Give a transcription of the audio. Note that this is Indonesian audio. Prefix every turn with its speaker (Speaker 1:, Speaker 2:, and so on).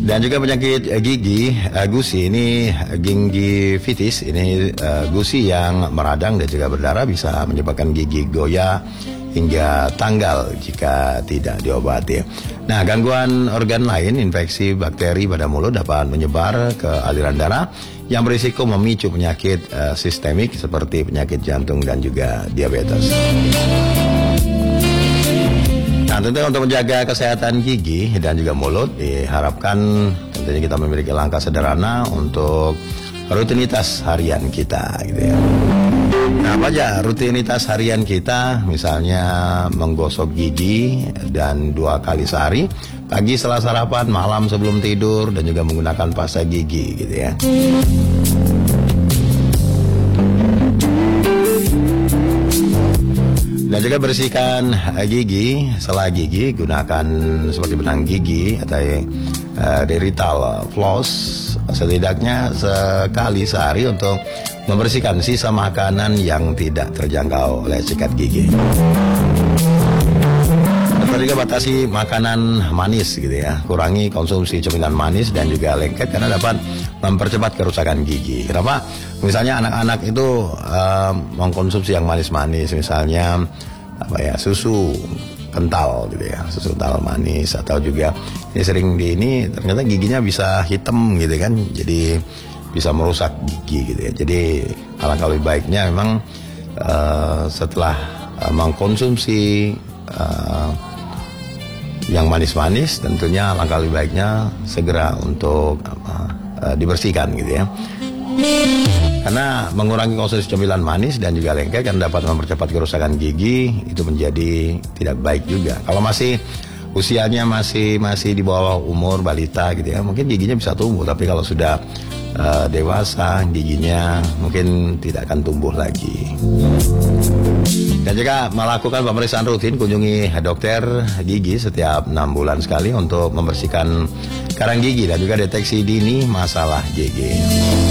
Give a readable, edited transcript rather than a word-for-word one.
Speaker 1: Dan juga penyakit gigi, gusi ini gingivitis, ini gusi yang meradang dan juga berdarah bisa menyebabkan gigi goyah hingga tanggal jika tidak diobati. Nah, gangguan organ lain, infeksi bakteri pada mulut dapat menyebar ke aliran darah yang berisiko memicu penyakit sistemik seperti penyakit jantung dan juga diabetes. Nah, tentunya untuk menjaga kesehatan gigi dan juga mulut diharapkan tentunya kita memiliki langkah sederhana untuk rutinitas harian kita gitu ya. Nah, apa aja rutinitas harian kita? Misalnya menggosok gigi dan 2 kali sehari, pagi setelah sarapan, malam sebelum tidur, dan juga menggunakan pasta gigi gitu ya. Dan juga bersihkan gigi, sela gigi, gunakan seperti benang gigi atau dental floss setidaknya sekali sehari untuk membersihkan sisa makanan yang tidak terjangkau oleh sikat gigi. Atau juga batasi makanan manis gitu ya, kurangi konsumsi cemilan manis dan juga lengket karena dapat mempercepat kerusakan gigi. Kenapa? Misalnya anak-anak itu mengkonsumsi yang manis-manis, misalnya susu kental gitu ya, susu kental manis, atau juga ini sering ini ternyata giginya bisa hitam gitu kan, jadi bisa merusak gigi gitu ya. Jadi alangkah lebih baiknya memang setelah mengkonsumsi yang manis-manis, tentunya alangkah lebih baiknya segera untuk dibersihkan gitu ya. Karena mengurangi konsumsi cemilan manis dan juga lengket kan dapat mempercepat kerusakan gigi, itu menjadi tidak baik juga. Kalau masih usianya masih di bawah umur balita gitu ya, mungkin giginya bisa tumbuh, tapi kalau sudah dewasa giginya mungkin tidak akan tumbuh lagi. Dan juga melakukan pemeriksaan rutin, kunjungi dokter gigi setiap 6 bulan sekali untuk membersihkan karang gigi dan juga deteksi dini masalah gigi.